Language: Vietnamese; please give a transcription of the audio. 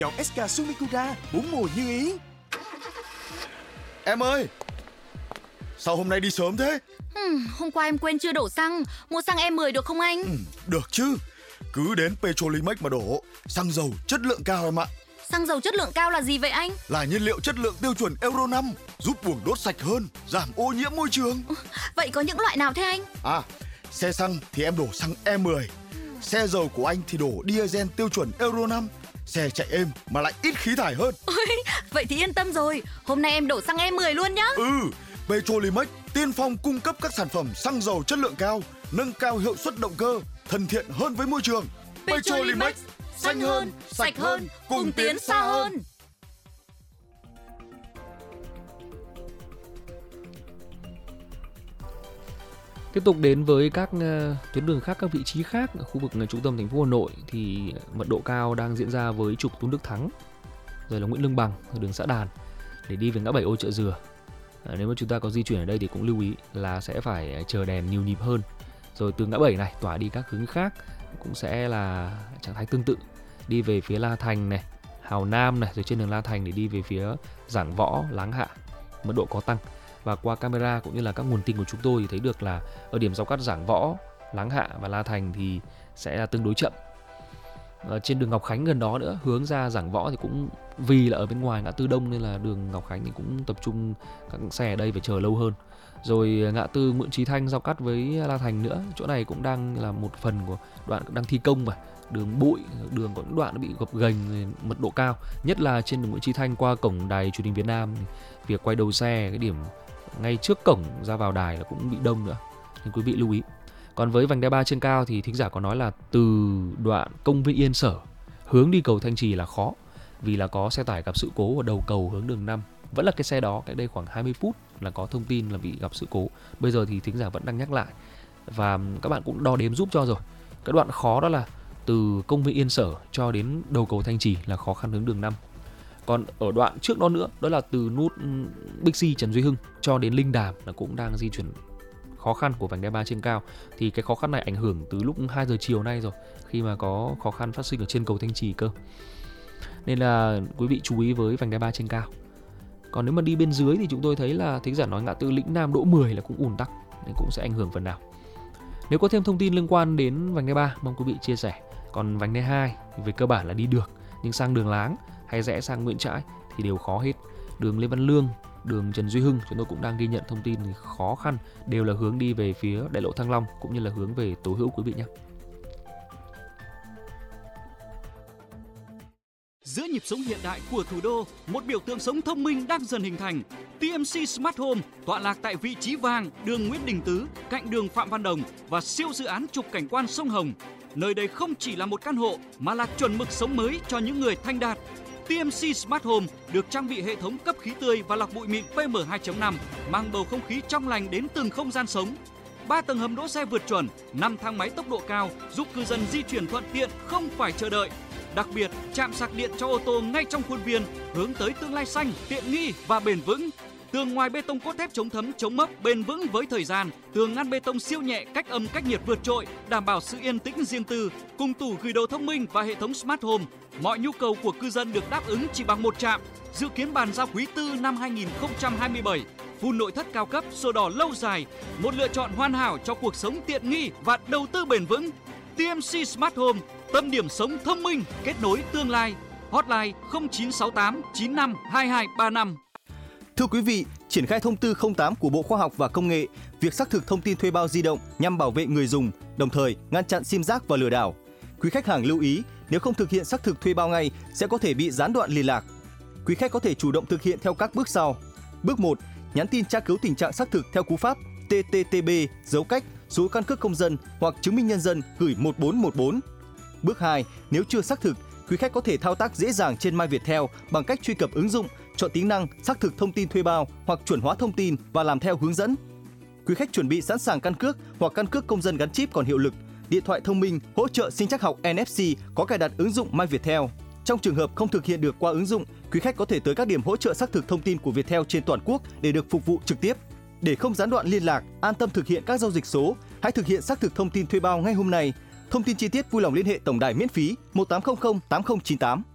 Chọn SK Sumikura, 4 mùa như ý. Em ơi, sao hôm nay đi sớm thế? Hôm qua em quên chưa đổ xăng. Mua xăng E10 được không anh? Được chứ, cứ đến Petrolimex mà đổ. Xăng dầu chất lượng cao em ạ. Xăng dầu chất lượng cao là gì vậy anh? Là nhiên liệu chất lượng tiêu chuẩn Euro 5, giúp buồng đốt sạch hơn, giảm ô nhiễm môi trường. Vậy có những loại nào thế anh? Xe xăng thì em đổ xăng E10. Xe dầu của anh thì đổ diesel tiêu chuẩn Euro 5. Xe chạy êm mà lại ít khí thải hơn. Vậy thì yên tâm rồi. Hôm nay em đổ xăng E10 luôn nhá. Petrolimex tiên phong cung cấp các sản phẩm xăng dầu chất lượng cao, nâng cao hiệu suất động cơ, thân thiện hơn với môi trường. Petrolimex, xanh hơn, sạch hơn, cùng tiến xa hơn. Tiếp tục đến với các tuyến đường khác, các vị trí khác ở khu vực trung tâm thành phố Hà Nội thì mật độ cao đang diễn ra với trục Tôn Đức Thắng, rồi là Nguyễn Lương Bằng, đường Xã Đàn để đi về ngã 7 Ô Chợ Dừa. Nếu mà chúng ta có di chuyển ở đây thì cũng lưu ý là sẽ phải chờ đèn nhiều nhịp hơn. Rồi từ ngã 7 này tỏa đi các hướng khác cũng sẽ là trạng thái tương tự, đi về phía La Thành này, Hào Nam này, rồi trên đường La Thành để đi về phía Giảng Võ, Láng Hạ, mật độ có tăng. Và qua camera cũng như là các nguồn tin của chúng tôi thì thấy được là ở điểm giao cắt Giảng Võ, Láng Hạ và La Thành thì sẽ là tương đối chậm. Trên đường Ngọc Khánh gần đó nữa, hướng ra Giảng Võ thì cũng vì là ở bên ngoài ngã tư Đông nên là đường Ngọc Khánh thì cũng tập trung các xe ở đây phải chờ lâu hơn. Rồi ngã tư Nguyễn Chí Thanh giao cắt với La Thành nữa, chỗ này cũng đang là một phần của đoạn đang thi công mà. Đường bụi, đường có những đoạn nó bị gập ghềnh, mật độ cao, nhất là trên đường Nguyễn Chí Thanh qua cổng đài truyền hình Việt Nam, việc quay đầu xe cái điểm ngay trước cổng ra vào đài là cũng bị đông nữa, nên quý vị lưu ý. Còn với vành đai 3 trên cao thì thính giả có nói là từ đoạn Công viên Yên Sở hướng đi cầu Thanh Trì là khó, vì là có xe tải gặp sự cố ở đầu cầu hướng đường 5. Vẫn là cái xe đó, cách đây khoảng 20 phút là có thông tin là bị gặp sự cố. Bây giờ thì thính giả vẫn đang nhắc lại và các bạn cũng đo đếm giúp cho rồi. Cái đoạn khó đó là từ Công viên Yên Sở cho đến đầu cầu Thanh Trì là khó khăn hướng đường 5. Còn ở đoạn trước đó nữa, đó là từ nút Bixi Trần Duy Hưng cho đến Linh Đàm là cũng đang di chuyển khó khăn của vành đai 3 trên cao. Thì cái khó khăn này ảnh hưởng từ lúc 2 giờ chiều nay rồi, khi mà có khó khăn phát sinh ở trên cầu Thanh Trì cơ. Nên là quý vị chú ý với vành đai 3 trên cao. Còn nếu mà đi bên dưới thì chúng tôi thấy là thính giả nói ngã tư Lĩnh Nam Đỗ 10 là cũng ùn tắc, nên cũng sẽ ảnh hưởng phần nào. Nếu có thêm thông tin liên quan đến vành đai 3, mong quý vị chia sẻ. Còn vành đai 2 thì về cơ bản là đi được, nhưng sang đường Láng hay rẽ sang Nguyễn Trãi thì đều khó hết. Đường Lê Văn Lương, đường Trần Duy Hưng chúng tôi cũng đang ghi nhận thông tin thì khó khăn, đều là hướng đi về phía đại lộ Thăng Long cũng như là hướng về Tố Hữu quý vị nhé. Giữa nhịp sống hiện đại của thủ đô, một biểu tượng sống thông minh đang dần hình thành. TMC Smart Home tọa lạc tại vị trí vàng, đường Nguyễn Đình Tứ, cạnh đường Phạm Văn Đồng và siêu dự án trục cảnh quan sông Hồng. Nơi đây không chỉ là một căn hộ mà là chuẩn mực sống mới cho những người thanh đạt. TMC Smart Home được trang bị hệ thống cấp khí tươi và lọc bụi mịn PM2.5, mang bầu không khí trong lành đến từng không gian sống. 3 tầng hầm đỗ xe vượt chuẩn, 5 thang máy tốc độ cao giúp cư dân di chuyển thuận tiện không phải chờ đợi. Đặc biệt, trạm sạc điện cho ô tô ngay trong khuôn viên, hướng tới tương lai xanh, tiện nghi và bền vững. Tường ngoài bê tông cốt thép chống thấm, chống mốc, bền vững với thời gian. Tường ngăn bê tông siêu nhẹ, cách âm, cách nhiệt vượt trội, đảm bảo sự yên tĩnh riêng tư. Cùng tủ gửi đồ thông minh và hệ thống Smart Home, mọi nhu cầu của cư dân được đáp ứng chỉ bằng một trạm. Dự kiến bàn giao quý 4 năm 2027. Full nội thất cao cấp, sổ đỏ lâu dài, một lựa chọn hoàn hảo cho cuộc sống tiện nghi và đầu tư bền vững. TMC Smart Home, tâm điểm sống thông minh, kết nối tương lai. Hotline 0968 95 2235. Thưa quý vị, triển khai thông tư 08 của Bộ Khoa học và Công nghệ, việc xác thực thông tin thuê bao di động nhằm bảo vệ người dùng, đồng thời ngăn chặn sim rác và lừa đảo. Quý khách hàng lưu ý, nếu không thực hiện xác thực thuê bao ngay sẽ có thể bị gián đoạn liên lạc. Quý khách có thể chủ động thực hiện theo các bước sau. Bước 1, nhắn tin tra cứu tình trạng xác thực theo cú pháp TTTB dấu cách số căn cước công dân hoặc chứng minh nhân dân gửi 1414. Bước 2, nếu chưa xác thực, quý khách có thể thao tác dễ dàng trên My Viettel bằng cách truy cập ứng dụng, chọn tính năng xác thực thông tin thuê bao hoặc chuẩn hóa thông tin và làm theo hướng dẫn. Quý khách chuẩn bị sẵn sàng căn cước hoặc căn cước công dân gắn chip còn hiệu lực, điện thoại thông minh hỗ trợ sinh trắc học NFC có cài đặt ứng dụng My Viettel. Trong trường hợp không thực hiện được qua ứng dụng, quý khách có thể tới các điểm hỗ trợ xác thực thông tin của Viettel trên toàn quốc để được phục vụ trực tiếp. Để không gián đoạn liên lạc, an tâm thực hiện các giao dịch số, hãy thực hiện xác thực thông tin thuê bao ngay hôm nay. Thông tin chi tiết vui lòng liên hệ tổng đài miễn phí 1800 8098.